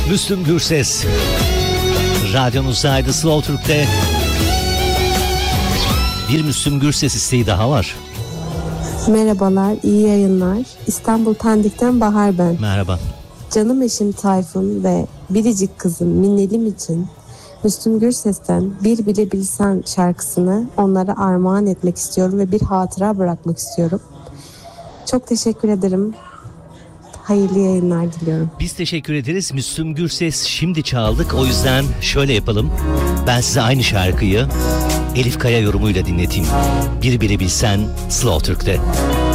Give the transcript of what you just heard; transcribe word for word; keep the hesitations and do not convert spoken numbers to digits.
Müslüm Gürses. Radyonuzdaydı Slow Türk'te. Bir Müslüm Gürses isteği daha var. Merhabalar, iyi yayınlar. İstanbul Pendik'ten Bahar ben. Merhaba. Canım eşim Tayfun ve biricik kızım Minnelim için Müslüm Gürses'ten Bir Bile Bilsen şarkısını onlara armağan etmek istiyorum ve bir hatıra bırakmak istiyorum. Çok teşekkür ederim. Hayırlı yayınlar diliyorum. Biz teşekkür ederiz. Müslüm Gürses şimdi çaldık. O yüzden şöyle yapalım. Ben size aynı şarkıyı Elif Kaya yorumuyla dinleteyim. Bir Bile Bilsen Slow Türk'te.